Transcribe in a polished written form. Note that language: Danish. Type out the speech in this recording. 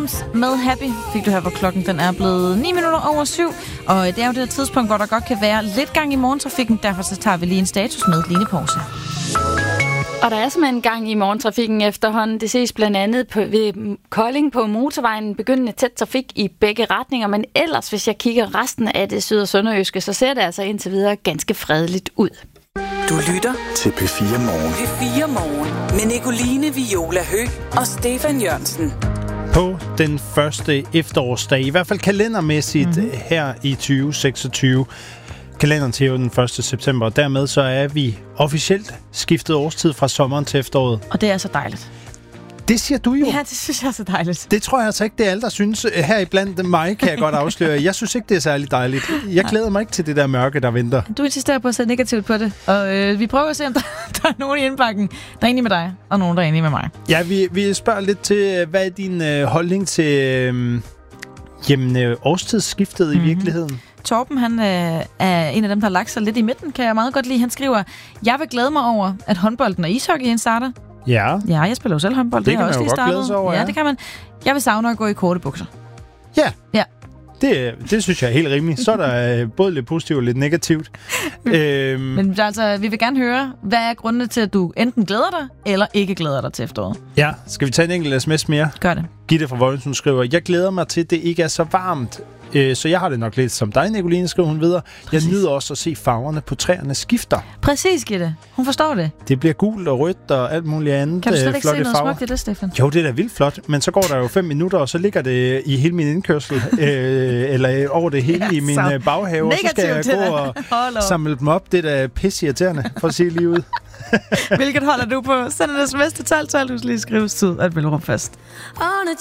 Adams med Happy fik du her, hvor klokken den er blevet 9 minutter over 7. Og det er jo det tidspunkt, hvor der godt kan være lidt gang i morgentrafikken. Derfor så tager vi lige en status med Line Pause. Og der er simpelthen en gang i morgentrafikken efterhånden. Det ses blandt andet ved Kolding på motorvejen, begyndende tæt trafik i begge retninger. Men ellers, hvis jeg kigger resten af det syd- og sønderjyske, så ser det altså indtil videre ganske fredeligt ud. Du lytter til P4 Morgen. P4 Morgen med Nicoline Viola Høgh og Stefan Jørgensen. På den første efterårsdag, i hvert fald kalendermæssigt her i 2026. Kalenderen til jo den 1. september, og dermed så er vi officielt skiftet årstid fra sommeren til efteråret. Og det er så dejligt. Det siger du jo. Ja, det synes jeg er så dejligt. Det tror jeg altså ikke, det er alle, der synes. Her iblandt mig kan jeg godt afsløre. Jeg synes ikke, det er særlig dejligt. Jeg glæder mig ikke til det der mørke, der venter. Du insisterer på at se negativt på det. Og vi prøver at se, om der er nogen i indbakken, der er enige med dig, og nogen, der er enige med mig. Ja, vi spørger lidt til, hvad er din holdning til årstidsskiftet i virkeligheden? Torben, han er en af dem, der har lagt sig lidt i midten, kan jeg meget godt lide. Han skriver, jeg vil glæde mig over, at håndbolden og ishockeyen starter. Ja. Ja, jeg spiller jo selv håndbold. Det kan har man også jo lige godt startet. glæde sig over, ja, det kan man. Jeg vil savne at gå i korte bukser. Ja. Det synes jeg er helt rimeligt. Så er der både lidt positivt og lidt negativt. Men altså, vi vil gerne høre, hvad er grundene til, at du enten glæder dig, eller ikke glæder dig til efteråret? Ja, skal vi tage en enkelt sms mere? Gør det. Gitte fra Vojensund skriver, jeg glæder mig til, at det ikke er så varmt. Så jeg har det nok lidt som dig, Nicoline, skriver hun videre. Præcis. Jeg nyder også at se farverne på træerne skifter. Præcis, Gitte. Hun forstår det. Det bliver gult og rødt og alt muligt andet. Kan du slet ikke se noget farver. smukt i det, Stefan? Jo, det er da vildt flot, men så går der jo 5 minutter, og så ligger det i hele min indkørsel, eller over det hele i min baghave, og så skal jeg gå og samle dem op. Det er da pisseirriterende, for at sige lige ud. Hvilket holder du på? Send en sms til 12 12, du skal lige skrive tid, at vil rum fast. On a